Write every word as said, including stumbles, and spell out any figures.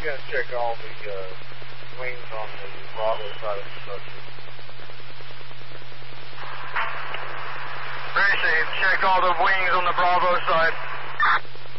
you going to check all the uh, wings on the Bravo side of the structure? Received. Checked all the wings on the Bravo side.